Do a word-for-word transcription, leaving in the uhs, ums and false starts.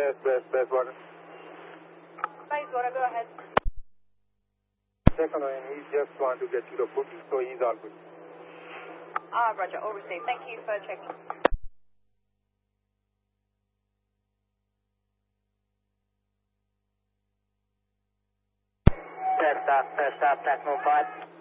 best, best, best water. Bayswater, go ahead. Second one, he just want to get to the foot, so he's all good. Ah, roger, all received. Thank you for checking. First stop, first stop, Platform five.